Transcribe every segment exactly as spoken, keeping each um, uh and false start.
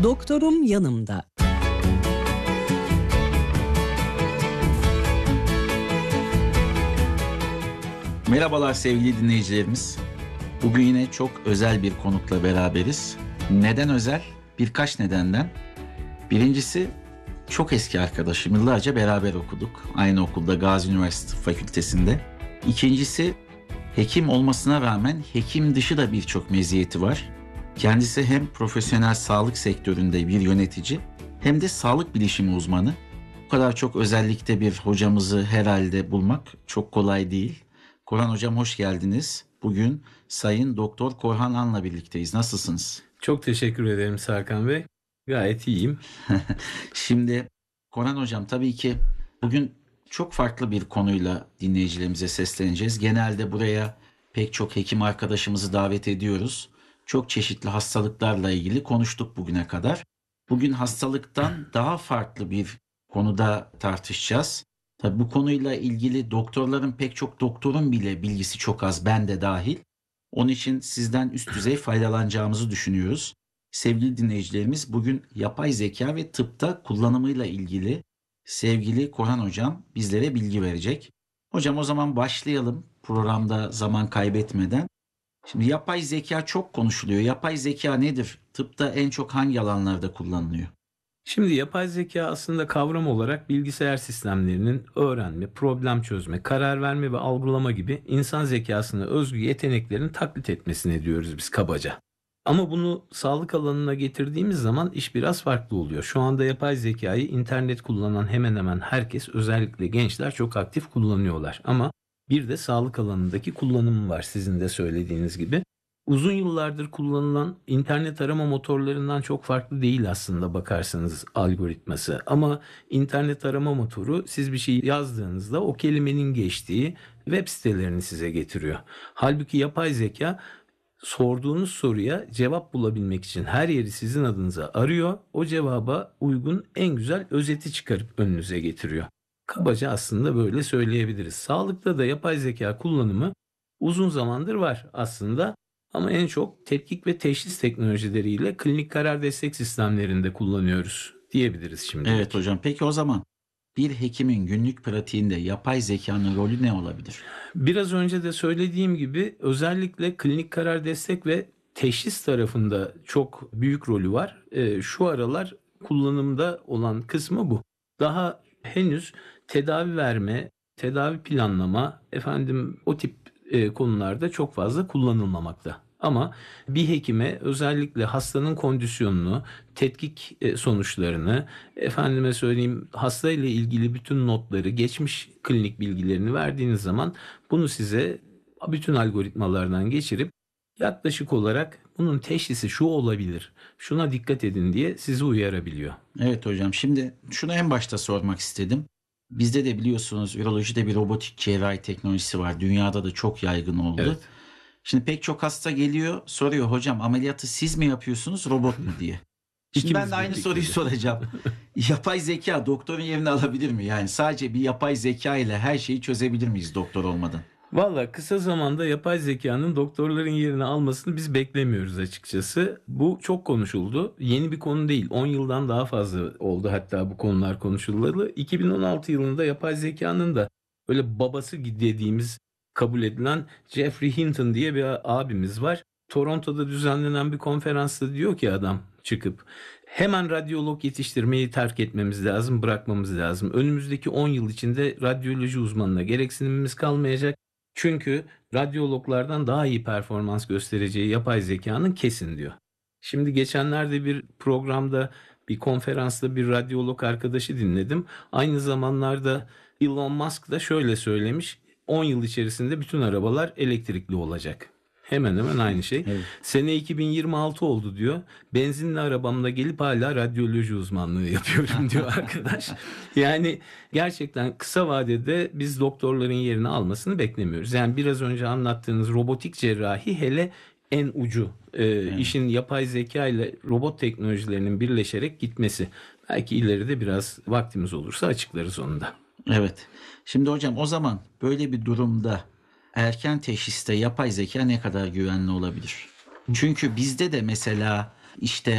Doktorum yanımda. Merhabalar sevgili dinleyicilerimiz. Bugün yine çok özel bir konukla beraberiz. Neden özel? Birkaç nedenden. Birincisi çok eski arkadaşım. Yıllarca beraber okuduk. Aynı okulda Gazi Üniversitesi Fakültesi'nde. İkincisi hekim olmasına rağmen hekim dışı da birçok meziyeti var. Kendisi hem profesyonel sağlık sektöründe bir yönetici hem de sağlık bilişimi uzmanı. Bu kadar çok özellikte bir hocamızı herhalde bulmak çok kolay değil. Korhan Hocam hoş geldiniz. Bugün Sayın Doktor Korhan An'la birlikteyiz. Nasılsınız? Çok teşekkür ederim Serkan Bey. Gayet iyiyim. Şimdi Korhan Hocam tabii ki bugün çok farklı bir konuyla dinleyicilerimize sesleneceğiz. Genelde buraya pek çok hekim arkadaşımızı davet ediyoruz. Çok çeşitli hastalıklarla ilgili konuştuk bugüne kadar. Bugün hastalıktan daha farklı bir konuda tartışacağız. Tabii bu konuyla ilgili doktorların pek çok doktorun bile bilgisi çok az, ben de dahil. Onun için sizden üst düzey faydalanacağımızı düşünüyoruz. Sevgili dinleyicilerimiz, bugün yapay zeka ve tıpta kullanımıyla ilgili sevgili Korhan Hocam bizlere bilgi verecek. Hocam o zaman başlayalım programda zaman kaybetmeden. Şimdi yapay zeka çok konuşuluyor. Yapay zeka nedir? Tıpta en çok hangi alanlarda kullanılıyor? Şimdi yapay zeka aslında kavram olarak bilgisayar sistemlerinin öğrenme, problem çözme, karar verme ve algılama gibi insan zekasına özgü yeteneklerini taklit etmesine diyoruz biz kabaca. Ama bunu sağlık alanına getirdiğimiz zaman iş biraz farklı oluyor. Şu anda yapay zekayı internet kullanan hemen hemen herkes, özellikle gençler çok aktif kullanıyorlar. Ama bir de sağlık alanındaki kullanımı var sizin de söylediğiniz gibi. Uzun yıllardır kullanılan internet arama motorlarından çok farklı değil aslında bakarsanız algoritması. Ama internet arama motoru siz bir şey yazdığınızda o kelimenin geçtiği web sitelerini size getiriyor. Halbuki yapay zeka sorduğunuz soruya cevap bulabilmek için her yeri sizin adınıza arıyor. O cevaba uygun en güzel özeti çıkarıp önünüze getiriyor. Kabaca aslında böyle söyleyebiliriz. Sağlıkta da yapay zeka kullanımı uzun zamandır var aslında. Ama en çok tetkik ve teşhis teknolojileriyle klinik karar destek sistemlerinde kullanıyoruz diyebiliriz şimdi. Evet hocam. Peki o zaman bir hekimin günlük pratiğinde yapay zekanın rolü ne olabilir? Biraz önce de söylediğim gibi özellikle klinik karar destek ve teşhis tarafında çok büyük rolü var. E, şu aralar kullanımda olan kısmı bu. Daha henüz tedavi verme, tedavi planlama, efendim o tip e, konularda çok fazla kullanılmamakta. Ama bir hekime özellikle hastanın kondisyonunu, tetkik sonuçlarını, efendime söyleyeyim hastayla ilgili bütün notları, geçmiş klinik bilgilerini verdiğiniz zaman bunu size bütün algoritmalardan geçirip yaklaşık olarak bunun teşhisi şu olabilir, şuna dikkat edin diye sizi uyarabiliyor. Evet hocam, şimdi şunu en başta sormak istedim. Bizde de biliyorsunuz ürolojide bir robotik cerrahi teknolojisi var. Dünyada da çok yaygın oldu. Evet. Şimdi pek çok hasta geliyor soruyor, hocam ameliyatı siz mi yapıyorsunuz robot mu diye. Şimdi İkimiz ben de aynı birlikte. soruyu soracağım. Yapay zeka doktorun yerini alabilir mi? Yani sadece bir yapay zeka ile her şeyi çözebilir miyiz doktor olmadan? Valla kısa zamanda yapay zekanın doktorların yerini almasını biz beklemiyoruz açıkçası. Bu çok konuşuldu. Yeni bir konu değil. on yıldan daha fazla oldu hatta bu konular konuşulalı. iki bin on altı yılında yapay zekanın da böyle babası dediğimiz kabul edilen Geoffrey Hinton diye bir abimiz var. Toronto'da düzenlenen bir konferansta diyor ki adam çıkıp hemen radyolog yetiştirmeyi terk etmemiz lazım, bırakmamız lazım. Önümüzdeki on yıl içinde radyoloji uzmanına gereksinimimiz kalmayacak. Çünkü radyologlardan daha iyi performans göstereceği yapay zekanın kesin diyor. Şimdi geçenlerde bir programda, bir konferansta bir radyolog arkadaşı dinledim. Aynı zamanlarda Elon Musk da şöyle söylemiş. on yıl içerisinde bütün arabalar elektrikli olacak. Hemen hemen aynı şey. Evet. Sene iki bin yirmi altı oldu diyor. Benzinli arabamla gelip hala radyoloji uzmanlığı yapıyorum diyor arkadaş. Yani gerçekten kısa vadede biz doktorların yerini almasını beklemiyoruz. Yani biraz önce anlattığınız robotik cerrahi hele en ucu. Ee, evet. İşin yapay zeka ile robot teknolojilerinin birleşerek gitmesi. Belki ileride biraz vaktimiz olursa açıklarız onu da. Evet. Şimdi hocam o zaman böyle bir durumda erken teşhiste yapay zeka ne kadar güvenli olabilir? Çünkü bizde de mesela işte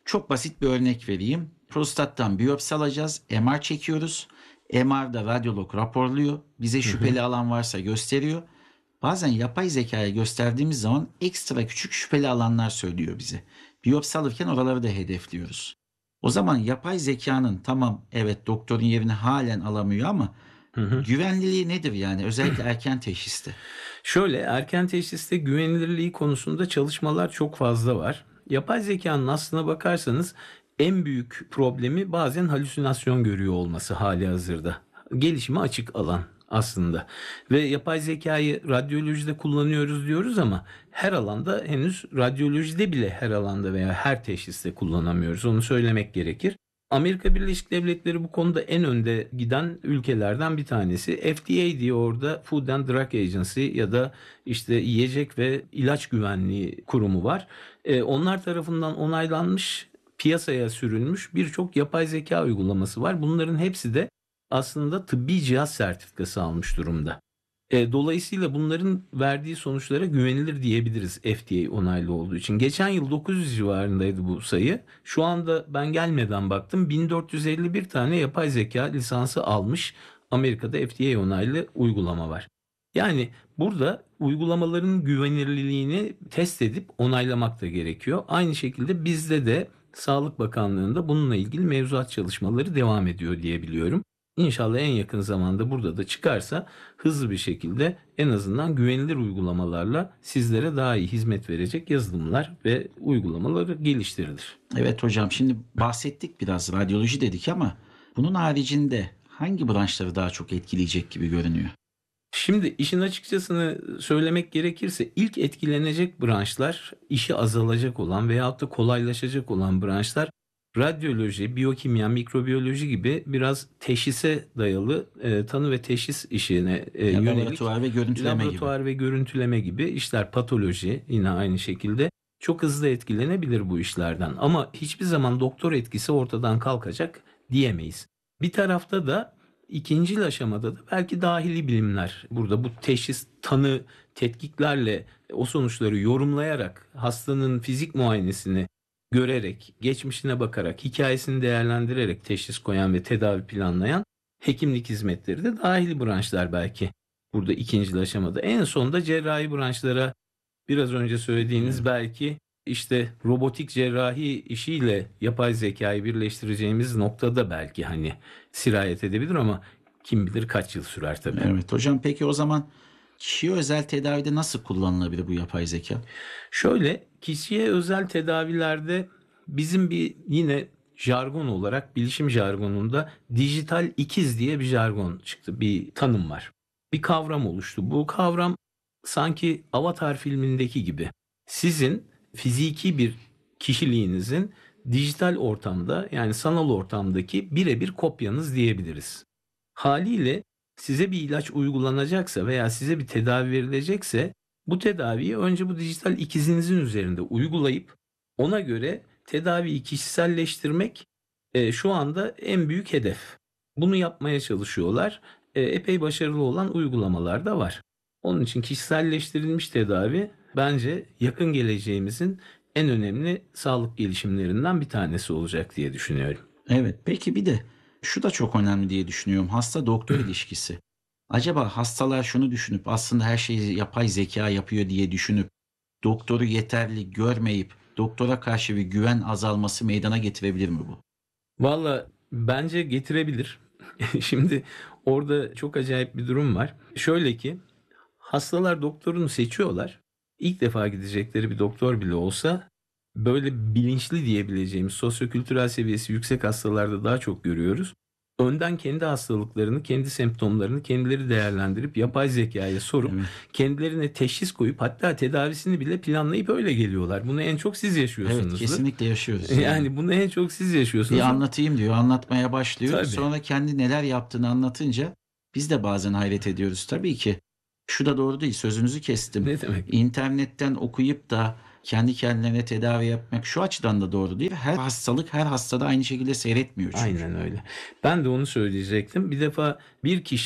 Çok basit bir örnek vereyim. Prostattan biyopsi alacağız. M R çekiyoruz. M R'da radyolog raporluyor. Bize Hı hı. şüpheli alan varsa gösteriyor. Bazen yapay zekaya gösterdiğimiz zaman ekstra küçük şüpheli alanlar söylüyor bize. Biyopsi alırken oraları da hedefliyoruz. O zaman yapay zekanın tamam evet doktorun yerini halen alamıyor ama Hı hı. güvenliliği nedir yani özellikle erken teşhiste? Şöyle, erken teşhiste güvenilirliği konusunda çalışmalar çok fazla var. Yapay zekanın aslına bakarsanız en büyük problemi bazen halüsinasyon görüyor olması hali hazırda. Gelişime açık alan aslında. Ve yapay zekayı radyolojide kullanıyoruz diyoruz ama her alanda, henüz radyolojide bile her alanda veya her teşhiste kullanamıyoruz. Onu söylemek gerekir. Amerika Birleşik Devletleri bu konuda en önde giden ülkelerden bir tanesi. F D A diye, orada Food and Drug Agency ya da işte Yiyecek ve İlaç Güvenliği Kurumu var. Ee, onlar tarafından onaylanmış, piyasaya sürülmüş birçok yapay zeka uygulaması var. Bunların hepsi de aslında tıbbi cihaz sertifikası almış durumda. E, dolayısıyla bunların verdiği sonuçlara güvenilir diyebiliriz, F D A onaylı olduğu için. Geçen yıl dokuz yüz civarındaydı bu sayı. Şu anda ben gelmeden baktım, bin dört yüz elli bir tane yapay zeka lisansı almış Amerika'da F D A onaylı uygulama var. Yani burada uygulamaların güvenilirliğini test edip onaylamak da gerekiyor. Aynı şekilde bizde de Sağlık Bakanlığı'nda bununla ilgili mevzuat çalışmaları devam ediyor diye biliyorum. İnşallah en yakın zamanda burada da çıkarsa hızlı bir şekilde en azından güvenilir uygulamalarla sizlere daha iyi hizmet verecek yazılımlar ve uygulamaları geliştirilir. Evet hocam, şimdi bahsettik biraz radyoloji dedik ama bunun haricinde hangi branşları daha çok etkileyecek gibi görünüyor? Şimdi işin açıkçasını söylemek gerekirse ilk etkilenecek branşlar, işi azalacak olan veyahut da kolaylaşacak olan branşlar radyoloji, biyokimya, mikrobiyoloji gibi biraz teşhise dayalı e, tanı ve teşhis işine e, Ya, yönelik laboratuvar ve görüntüleme gibi. laboratuvar ve görüntüleme gibi işler, patoloji yine aynı şekilde çok hızlı etkilenebilir bu işlerden. Ama hiçbir zaman doktor etkisi ortadan kalkacak diyemeyiz. Bir tarafta da ikinci aşamada da belki dahili bilimler burada bu teşhis, tanı, tetkiklerle o sonuçları yorumlayarak, hastanın fizik muayenesini görerek, geçmişine bakarak, hikayesini değerlendirerek teşhis koyan ve tedavi planlayan hekimlik hizmetleri de dahili branşlar belki. Burada ikinci aşamada. En sonda cerrahi branşlara, biraz önce söylediğiniz Evet. belki işte robotik cerrahi işiyle yapay zekayı birleştireceğimiz noktada belki hani sirayet edebilir ama kim bilir kaç yıl sürer tabii. Evet hocam, peki o zaman kişiye özel tedavide nasıl kullanılabilir bu yapay zeka? Şöyle, kişiye özel tedavilerde bizim bir yine jargon olarak, bilişim jargonunda dijital ikiz diye bir jargon çıktı. Bir tanım var. Bir kavram oluştu. Bu kavram sanki Avatar filmindeki gibi sizin fiziki bir kişiliğinizin dijital ortamda, yani sanal ortamdaki birebir kopyanız diyebiliriz. Haliyle size bir ilaç uygulanacaksa veya size bir tedavi verilecekse bu tedaviyi önce bu dijital ikizinizin üzerinde uygulayıp ona göre tedaviyi kişiselleştirmek e, şu anda en büyük hedef. Bunu yapmaya çalışıyorlar. E, epey başarılı olan uygulamalar da var. Onun için kişiselleştirilmiş tedavi bence yakın geleceğimizin en önemli sağlık gelişimlerinden bir tanesi olacak diye düşünüyorum. Evet, peki bir de şu da çok önemli diye düşünüyorum. Hasta doktor ilişkisi. Acaba hastalar şunu düşünüp aslında her şeyi yapay zeka yapıyor diye düşünüp doktoru yeterli görmeyip doktora karşı bir güven azalması meydana getirebilir mi bu? Valla bence getirebilir. Şimdi orada çok acayip bir durum var. Şöyle ki, hastalar doktorunu seçiyorlar. İlk defa gidecekleri bir doktor bile olsa böyle bilinçli diyebileceğimiz sosyokültürel seviyesi yüksek hastalarda daha çok görüyoruz. Önden kendi hastalıklarını, kendi semptomlarını kendileri değerlendirip yapay zekaya sorup Evet. kendilerine teşhis koyup hatta tedavisini bile planlayıp öyle geliyorlar. Bunu en çok siz Evet, yaşıyorsunuzdur. kesinlikle yaşıyoruz. Yani bunu en çok siz yaşıyorsunuz. Bir anlatayım diyor, anlatmaya başlıyor. Tabii. Sonra kendi neler yaptığını anlatınca biz de bazen hayret ediyoruz. Tabii ki şu da doğru değil, sözünüzü kestim. Ne demek? İnternetten okuyup da kendi kendilerine tedavi yapmak şu açıdan da doğru değil. Her hastalık her hastada aynı şekilde seyretmiyor çünkü. Aynen öyle. Ben de onu söyleyecektim. Bir defa bir kişi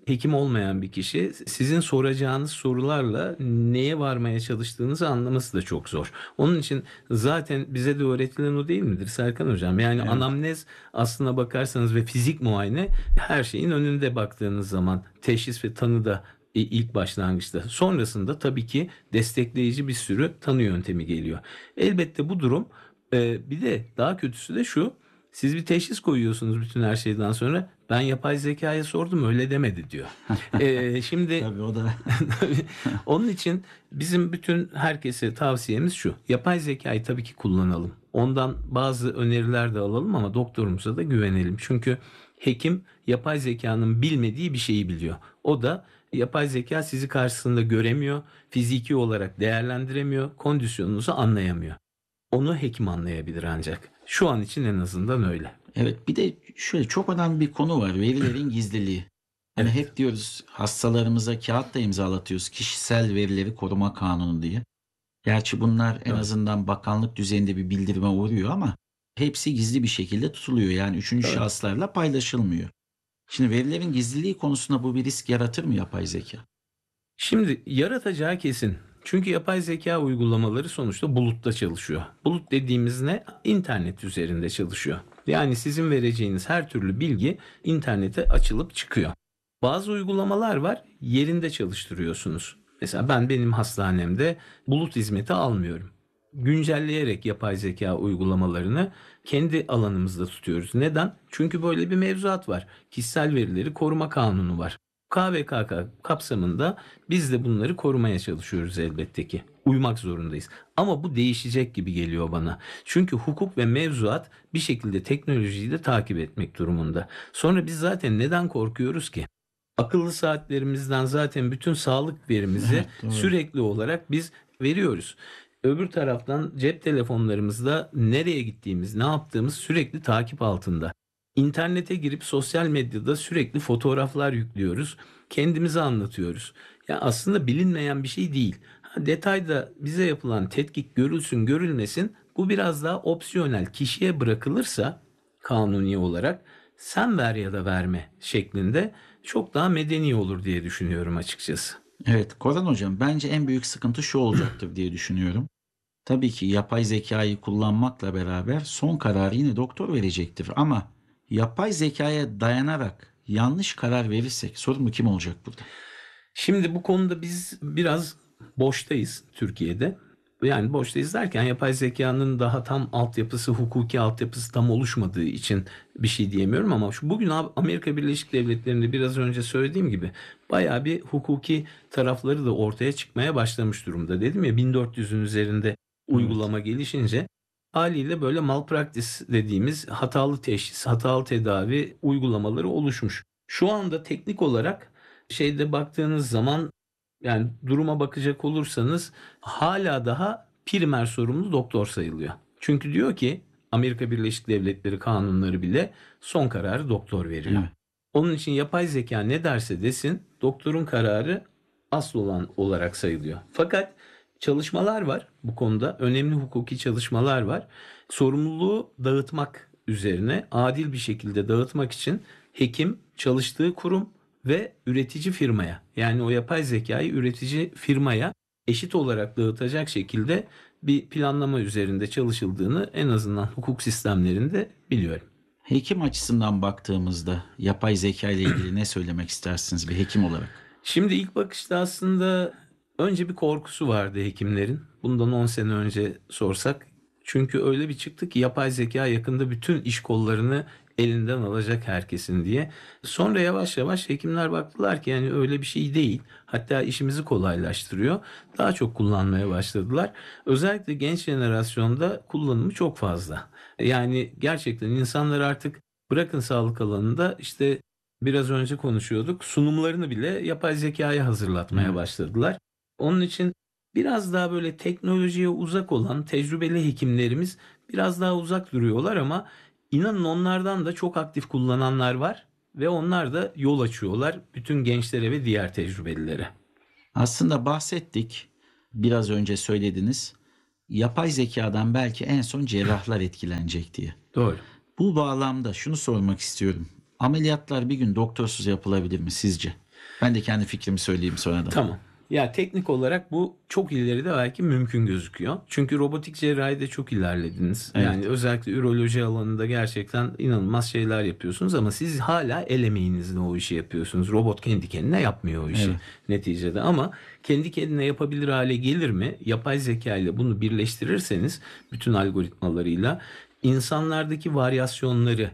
hekim olmayan bir kişi sizin soracağınız sorularla neye varmaya çalıştığınızı anlaması da çok zor. Onun için zaten bize de öğretilen o değil midir Serkan Hocam? Yani Evet. anamnez aslına bakarsanız ve fizik muayene her şeyin önünde baktığınız zaman teşhis ve tanı da e, ilk başlangıçta. Sonrasında tabii ki destekleyici bir sürü tanı yöntemi geliyor. Elbette bu durum e, bir de daha kötüsü de şu. Siz bir teşhis koyuyorsunuz bütün her şeyden sonra. Ben yapay zekaya sordum öyle demedi diyor. E, şimdi Tabii o da onun için bizim bütün herkese tavsiyemiz şu. Yapay zekayı tabii ki kullanalım. Ondan bazı öneriler de alalım ama doktorumuza da güvenelim. Çünkü hekim yapay zekanın bilmediği bir şeyi biliyor. O da yapay zeka sizi karşısında göremiyor, fiziki olarak değerlendiremiyor, kondisyonunuzu anlayamıyor. Onu hekim anlayabilir ancak. Şu an için en azından öyle. evet, bir de şöyle çok önemli bir konu var. Verilerin gizliliği. Hani Evet. hep diyoruz hastalarımıza kağıt da imzalatıyoruz. Kişisel verileri koruma kanunu diye. Gerçi bunlar en Evet. azından bakanlık düzeyinde bir bildirime uğruyor ama hepsi gizli bir şekilde tutuluyor. Yani üçüncü Evet. şahıslarla paylaşılmıyor. Şimdi verilerin gizliliği konusunda bu bir risk yaratır mı yapay zeka? Şimdi yaratacağı kesin. Çünkü yapay zeka uygulamaları sonuçta bulutta çalışıyor. Bulut dediğimiz ne? İnternet üzerinde çalışıyor. Yani sizin vereceğiniz her türlü bilgi internete açılıp çıkıyor. Bazı uygulamalar var, yerinde çalıştırıyorsunuz. Mesela ben benim hastanemde bulut hizmeti almıyorum. Güncelleyerek yapay zeka uygulamalarını kendi alanımızda tutuyoruz. Neden? Çünkü böyle bir mevzuat var. Kişisel verileri koruma kanunu var. K V K K kapsamında biz de bunları korumaya çalışıyoruz elbette ki. Uymak zorundayız. Ama bu değişecek gibi geliyor bana. Çünkü hukuk ve mevzuat bir şekilde teknolojiyi de takip etmek durumunda. Sonra biz zaten neden korkuyoruz ki? Akıllı saatlerimizden zaten bütün sağlık verimizi Evet, doğru. sürekli olarak biz veriyoruz. Öbür taraftan cep telefonlarımızda nereye gittiğimiz, ne yaptığımız sürekli takip altında. İnternete girip sosyal medyada sürekli fotoğraflar yüklüyoruz. Kendimizi anlatıyoruz. Ya aslında bilinmeyen bir şey değil. Ha, detayda bize yapılan tetkik görülsün görülmesin bu biraz daha opsiyonel kişiye bırakılırsa kanuni olarak sen ver ya da verme şeklinde çok daha medeni olur diye düşünüyorum açıkçası. Evet, Koran Hocam, bence en büyük sıkıntı şu olacaktır diye düşünüyorum. Tabii ki yapay zekayı kullanmakla beraber son kararı yine doktor verecektir. Ama yapay zekaya dayanarak yanlış karar verirsek sorumlu kim olacak burada? Şimdi bu konuda biz biraz boştayız Türkiye'de. Yani boştayız derken yapay zekanın daha tam altyapısı, hukuki altyapısı tam oluşmadığı için bir şey diyemiyorum ama şu bugün Amerika Birleşik Devletleri'nde biraz önce söylediğim gibi bayağı bir hukuki tarafları da ortaya çıkmaya başlamış durumda. Dedim ya bin dört yüzün üzerinde uygulama gelişince haliyle böyle malpractice dediğimiz hatalı teşhis, hatalı tedavi uygulamaları oluşmuş. Şu anda teknik olarak şeyde baktığınız zaman yani duruma bakacak olursanız hala daha primer sorumlu doktor sayılıyor. Çünkü diyor ki Amerika Birleşik Devletleri kanunları bile son kararı doktor veriyor. Evet. Onun için yapay zeka ne derse desin doktorun kararı asıl olan olarak sayılıyor. Fakat çalışmalar var bu konuda. Önemli hukuki çalışmalar var. Sorumluluğu dağıtmak üzerine adil bir şekilde dağıtmak için hekim çalıştığı kurum ve üretici firmaya yani o yapay zekayı üretici firmaya eşit olarak dağıtacak şekilde bir planlama üzerinde çalışıldığını en azından hukuk sistemlerinde biliyorum. Hekim açısından baktığımızda yapay zeka ile ilgili ne söylemek istersiniz bir hekim olarak? Şimdi ilk bakışta aslında önce bir korkusu vardı hekimlerin. Bundan on sene önce sorsak. Çünkü öyle bir çıktı ki yapay zeka yakında bütün iş kollarını elinden alacak herkesin diye. Sonra yavaş yavaş hekimler baktılar ki yani öyle bir şey değil. Hatta işimizi kolaylaştırıyor. Daha çok kullanmaya başladılar. Özellikle genç jenerasyonda kullanımı çok fazla. Yani gerçekten insanlar artık bırakın sağlık alanında işte biraz önce konuşuyorduk. Sunumlarını bile yapay zekaya hazırlatmaya Evet. başladılar. Onun için biraz daha böyle teknolojiye uzak olan tecrübeli hekimlerimiz biraz daha uzak duruyorlar ama inanın onlardan da çok aktif kullananlar var ve onlar da yol açıyorlar bütün gençlere ve diğer tecrübelilere. Aslında bahsettik, biraz önce söylediniz. Yapay zekadan belki en son cerrahlar etkilenecek diye. Doğru. Bu bağlamda şunu sormak istiyorum. Ameliyatlar bir gün doktorsuz yapılabilir mi sizce? Ben de kendi fikrimi söyleyeyim sonra da. Tamam. Ya teknik olarak bu çok ileride belki mümkün gözüküyor. Çünkü robotik cerrahide çok ilerlediniz. Evet. Yani özellikle üroloji alanında gerçekten inanılmaz şeyler yapıyorsunuz ama siz hala el emeğinizle o işi yapıyorsunuz. Robot kendi kendine yapmıyor o işi Evet. neticede ama kendi kendine yapabilir hale gelir mi? Yapay zeka ile bunu birleştirirseniz bütün algoritmalarıyla insanlardaki varyasyonları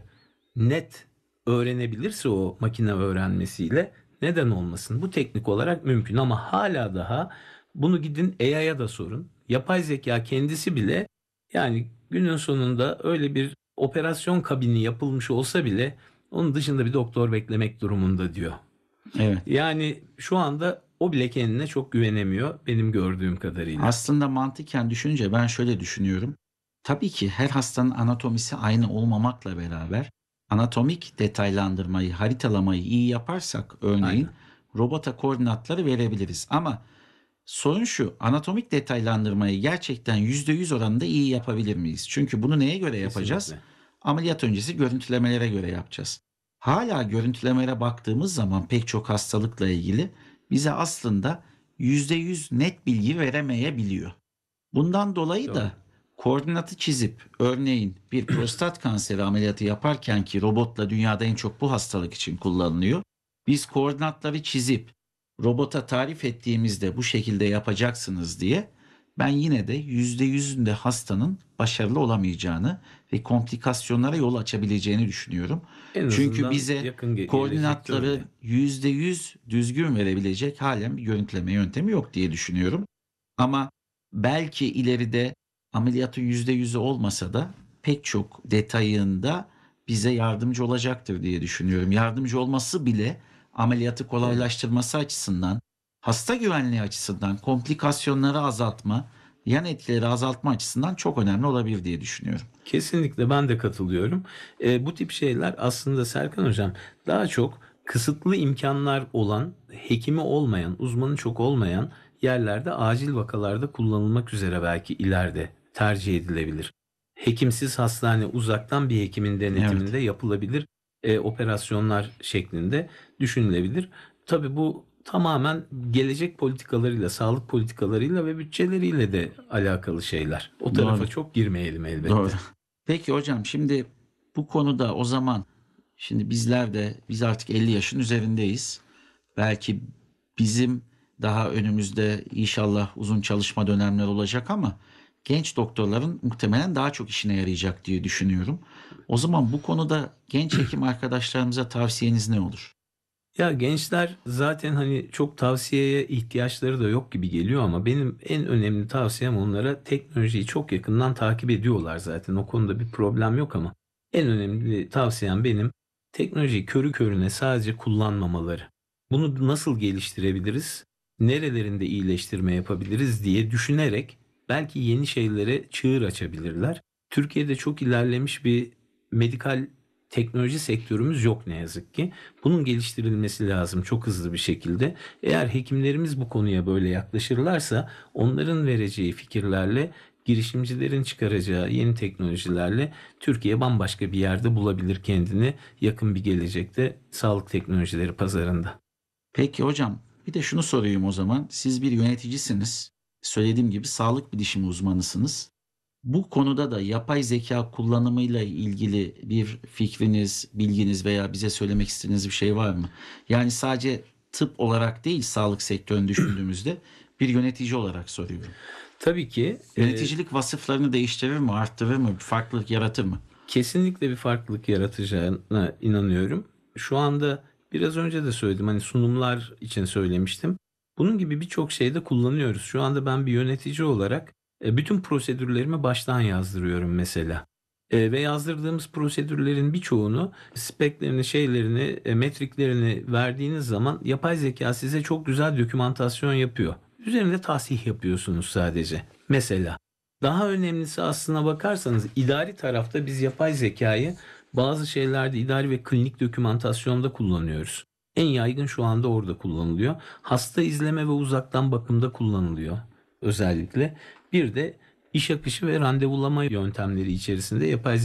net öğrenebilirse o makine öğrenmesiyle neden olmasın? Bu teknik olarak mümkün ama hala daha bunu gidin A I'ya da sorun. Yapay zeka kendisi bile yani günün sonunda öyle bir operasyon kabini yapılmış olsa bile onun dışında bir doktor beklemek durumunda diyor. Evet. Yani şu anda o bile kendine çok güvenemiyor benim gördüğüm kadarıyla. Aslında mantıken düşününce ben şöyle düşünüyorum. Tabii ki her hastanın anatomisi aynı olmamakla beraber anatomik detaylandırmayı, haritalamayı iyi yaparsak örneğin Aynen. robota koordinatları verebiliriz. Ama sorun şu, anatomik detaylandırmayı gerçekten yüzde yüz oranında iyi yapabilir miyiz? Çünkü bunu neye göre yapacağız? Kesinlikle. Ameliyat öncesi görüntülemelere göre yapacağız. Hala görüntülemelere baktığımız zaman pek çok hastalıkla ilgili bize aslında yüzde yüz net bilgi veremeyebiliyor. Bundan dolayı Doğru. da koordinatı çizip örneğin bir prostat kanseri ameliyatı yaparken ki robotla dünyada en çok bu hastalık için kullanılıyor. Biz koordinatları çizip robota tarif ettiğimizde bu şekilde yapacaksınız diye ben yine de yüzde yüzünde hastanın başarılı olamayacağını ve komplikasyonlara yol açabileceğini düşünüyorum. En Çünkü azından bize yakın ge- gelecekte koordinatları öyle. yüzde yüz düzgün verebilecek halen bir görüntüleme yöntemi yok diye düşünüyorum. Ama belki ileride ameliyatın yüzde yüzü olmasa da pek çok detayında bize yardımcı olacaktır diye düşünüyorum. Yardımcı olması bile ameliyatı kolaylaştırması açısından, hasta güvenliği açısından, komplikasyonları azaltma, yan etkileri azaltma açısından çok önemli olabilir diye düşünüyorum. Kesinlikle ben de katılıyorum. E, bu tip şeyler aslında Serkan Hocam daha çok kısıtlı imkanlar olan, hekimi olmayan, uzmanı çok olmayan yerlerde acil vakalarda kullanılmak üzere belki ileride tercih edilebilir. Hekimsiz hastane uzaktan bir hekimin denetiminde yapılabilir e, operasyonlar şeklinde düşünülebilir. Tabii bu tamamen gelecek politikalarıyla, sağlık politikalarıyla ve bütçeleriyle de alakalı şeyler. O tarafa Doğru. çok girmeyelim elbette. Doğru. Peki hocam şimdi bu konuda o zaman şimdi bizler de biz artık elli yaşın üzerindeyiz. Belki bizim daha önümüzde inşallah uzun çalışma dönemler olacak ama genç doktorların muhtemelen daha çok işine yarayacak diye düşünüyorum. O zaman bu konuda genç hekim arkadaşlarımıza tavsiyeniz ne olur? Ya gençler zaten hani çok tavsiyeye ihtiyaçları da yok gibi geliyor ama benim en önemli tavsiyem onlara teknolojiyi çok yakından takip ediyorlar zaten. O konuda bir problem yok ama en önemli tavsiyem benim teknolojiyi körü körüne sadece kullanmamaları. Bunu nasıl geliştirebiliriz? Nerelerinde iyileştirme yapabiliriz diye düşünerek belki yeni şeylere çığır açabilirler. Türkiye'de çok ilerlemiş bir medikal teknoloji sektörümüz yok ne yazık ki. Bunun geliştirilmesi lazım çok hızlı bir şekilde. Eğer hekimlerimiz bu konuya böyle yaklaşırlarsa onların vereceği fikirlerle girişimcilerin çıkaracağı yeni teknolojilerle Türkiye bambaşka bir yerde bulabilir kendini yakın bir gelecekte sağlık teknolojileri pazarında. Peki hocam bir de şunu sorayım o zaman. Siz bir yöneticisiniz. Söylediğim gibi sağlık bilişimi uzmanısınız. Bu konuda da yapay zeka kullanımıyla ilgili bir fikriniz, bilginiz veya bize söylemek istediğiniz bir şey var mı? Yani sadece tıp olarak değil sağlık sektörünü düşündüğümüzde bir yönetici olarak soruyorum. Tabii ki e, Yöneticilik vasıflarını değiştirir mi, arttırır mı, bir farklılık yaratır mı? kesinlikle bir farklılık yaratacağına inanıyorum. Şu anda biraz önce de söyledim hani sunumlar için söylemiştim. Bunun gibi birçok şeyde kullanıyoruz. Şu anda ben bir yönetici olarak e, bütün prosedürlerimi baştan yazdırıyorum mesela. E, ve yazdırdığımız prosedürlerin birçoğunu, speklerini, şeylerini, e, metriklerini verdiğiniz zaman yapay zeka size çok güzel dokümantasyon yapıyor. Üzerinde tasih yapıyorsunuz sadece. Mesela. Daha önemlisi aslına bakarsanız idari tarafta biz yapay zekayı bazı şeylerde idari ve klinik dokümantasyonda kullanıyoruz. En yaygın şu anda orada kullanılıyor. Hasta izleme ve uzaktan bakımda kullanılıyor özellikle. Bir de iş akışı ve randevulama yöntemleri içerisinde yapay